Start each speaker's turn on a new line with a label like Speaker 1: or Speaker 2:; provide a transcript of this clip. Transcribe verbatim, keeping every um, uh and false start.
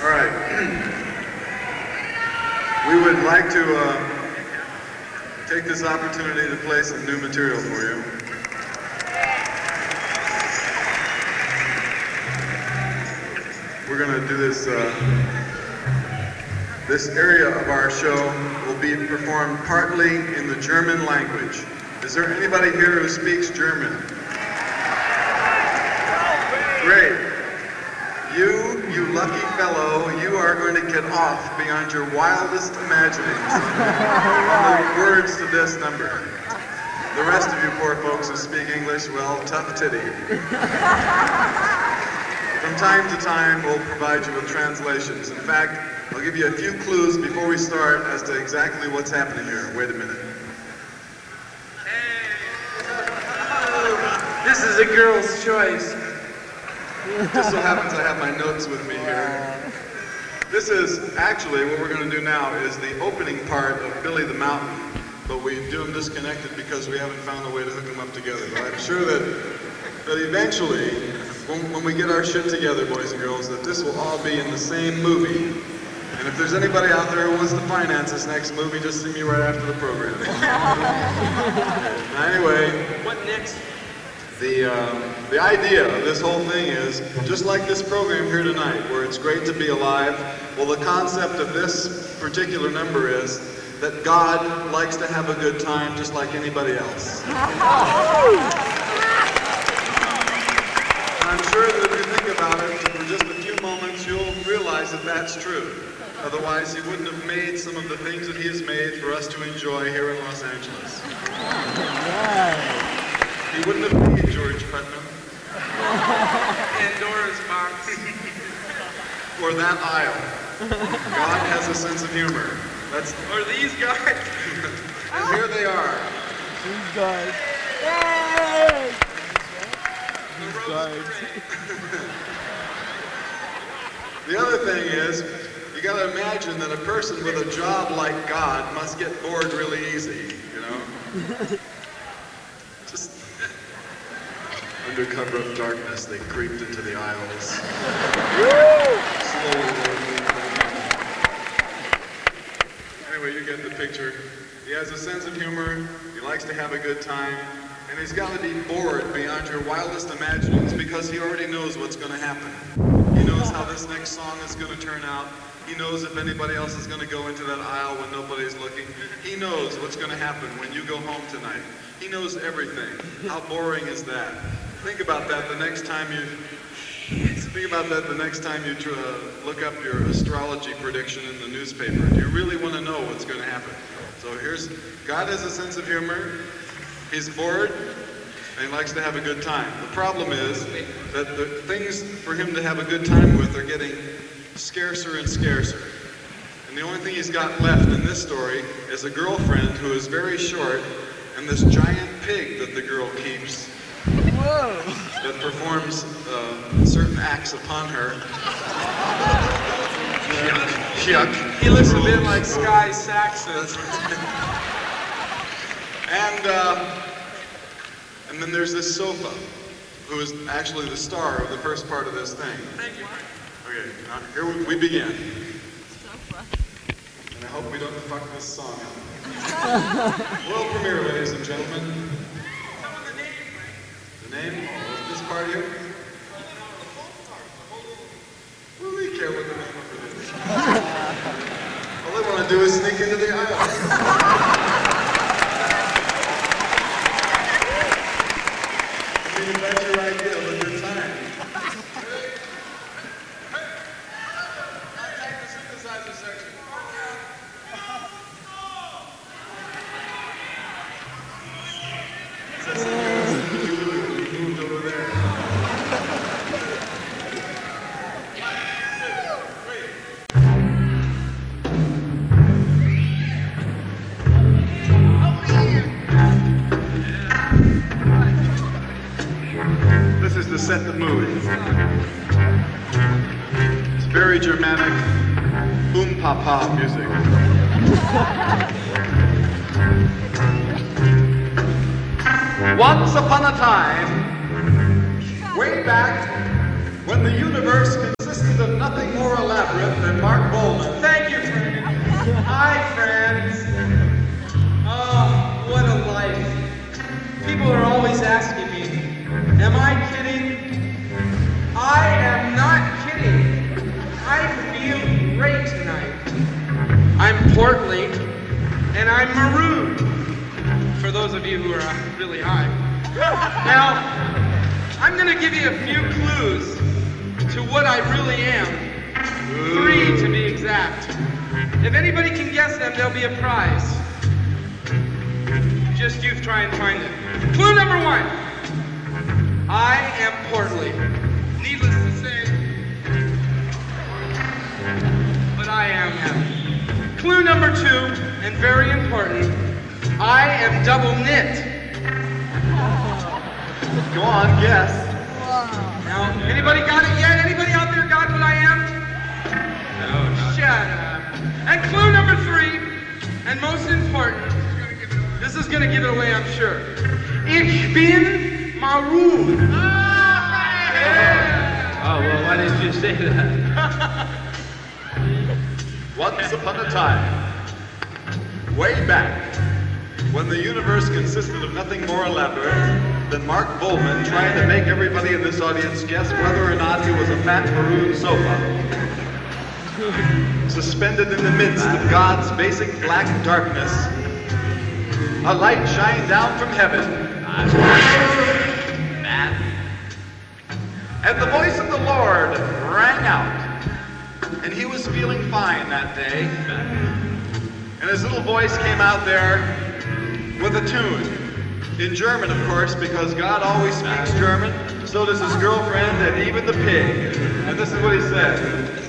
Speaker 1: All right. We would like to uh, take this opportunity to play some new material for you. We're going to do this. Uh, this area of our show will be performed partly in the German language. Is there anybody here who speaks German? Great. You, you lucky fellow, you are going to get off beyond your wildest imaginings on the words to this number. The rest of you poor folks who speak English, well, tough titty. From time to time, we'll provide you with translations. In fact, I'll give you a few clues before we start as to exactly what's happening here. Wait a minute.
Speaker 2: This is a girl's choice.
Speaker 1: Just so happens I have my notes with me here. This is actually what we're going to do now is the opening part of Billy the Mountain, but we do them disconnected because we haven't found a way to hook them up together. But I'm sure that, that eventually, when, when we get our shit together, boys and girls, that this will all be in the same movie. And if there's anybody out there who wants to finance this next movie, just see me right after the program. Now, anyway,
Speaker 2: what next?
Speaker 1: The, uh, the idea of this whole thing is, just like this program here tonight, where it's great to be alive, well, the concept of this particular number is that God likes to have a good time just like anybody else. I'm sure that if you think about it for just a few moments, you'll realize that that's true. Otherwise, he wouldn't have made some of the things that he has made for us to enjoy here in Los Angeles. He wouldn't have made George Putnam.
Speaker 2: Pandora's box.
Speaker 1: Or that aisle. God has a sense of humor. That's.
Speaker 2: Or these guys.
Speaker 1: And here they are.
Speaker 3: These guys. Yay!
Speaker 2: These guys.
Speaker 1: The other thing is, you got to imagine that a person with a job like God must get bored really easy, you know? Just under cover of darkness, they creeped into the aisles. Slowly. Anyway, you get the picture. He has a sense of humor, he likes to have a good time, and he's got to be bored beyond your wildest imaginings because he already knows what's going to happen. He knows how this next song is going to turn out. He knows if anybody else is going to go into that aisle when nobody's looking. He knows what's going to happen when you go home tonight. He knows everything. How boring is that? Think about that the next time you think about that the next time you try, uh, look up your astrology prediction in the newspaper. Do you really want to know what's going to happen? So here's God has a sense of humor. He's bored. And he likes to have a good time. The problem is that the things for him to have a good time with are getting scarcer and scarcer. And the only thing he's got left in this story is a girlfriend who is very short and this giant pig that the girl keeps. Whoa. That performs uh, certain acts upon her. Yuck. Yuck.
Speaker 2: He looks a bit like Sky Saxon.
Speaker 1: and, uh, and then there's this sofa, who is actually the star of the first part of this thing.
Speaker 2: Thank you.
Speaker 1: Okay, now here we, we begin. And I hope we don't fuck this song up. World premiere, ladies and gentlemen. The name? Oh, is this part here? What do we care what the name of it is? All they want to do is sneak into the aisle. I mean, if that's your idea of a good time. Take the synthesizer section. Moved over there. This is to set the mood. It's very Germanic, boom pa pa music. Once upon a time, way back when the universe consisted of nothing more elaborate
Speaker 2: I'm maroon. For those of you who are uh, really high. Now, I'm going to give you a few clues to what I really am. Three to be exact. If anybody can guess them, there'll be a prize. Just you try and find it. Clue number one. I am portly. Needless to say. But I am happy. Clue number two, and very important, I am double knit.
Speaker 1: Go on, guess.
Speaker 2: Now, anybody got it yet? Anybody out there got what I am? No, not Shut up. And clue number three, and most important, this is going to give it away, I'm sure. Ich bin maroon.
Speaker 3: Oh, well, why didn't you say that?
Speaker 1: Once upon a time, way back, when the universe consisted of nothing more elaborate than Mark Bullman trying to make everybody in this audience guess whether or not he was a fat maroon sofa. Suspended in the midst of God's basic black darkness, a light shined down from heaven. And the voice of the Lord rang out. And he was feeling fine that day. And his little voice came out there with a tune. In German, of course, because God always speaks German. So does his girlfriend and even the pig. And this is what he said.